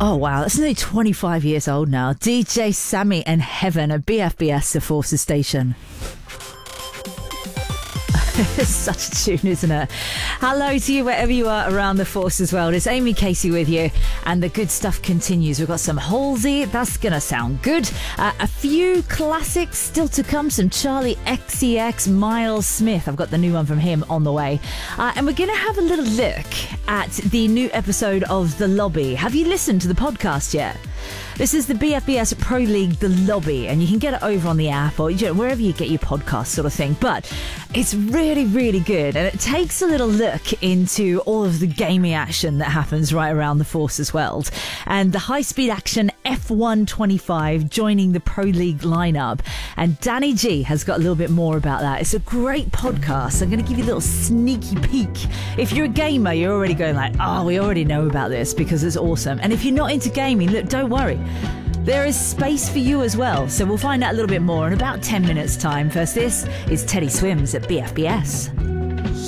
Oh, wow. That's nearly 25 years old now. DJ Sammy and Heaven at BFBS, the Forces station. It's such a tune, isn't it? Hello to you wherever you are around the Forces world. It's Amy Casey with you, and the good stuff continues. We've got some Halsey, that's going to sound good. A few classics still to come, some Charlie XCX, Miles Smith. I've got the new one from him on the way. And we're going to have a little look at the new episode of The Lobby. Have you listened to the podcast yet? This is the BFBS Pro League The Lobby, and you can get it over on the app or wherever you get your podcast sort of thing. But it's really, really good, and it takes a little look into all of the gaming action that happens right around the Forces world. And the high-speed action F125 joining the Pro League lineup. And Danny G has got a little bit more about that. It's a great podcast. I'm going to give you a little sneaky peek. If you're a gamer, you're already going like, oh, we already know about this because it's awesome. And if you're not into gaming, look, don't worry. There is space for you as well. So we'll find out a little bit more in about 10 minutes time. First, this is Teddy Swims at BFBS.